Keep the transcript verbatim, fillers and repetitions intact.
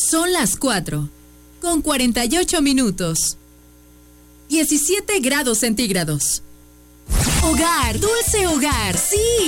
Son las cuatro, con cuarenta y ocho minutos. diecisiete grados centígrados. Hogar, dulce hogar, sí.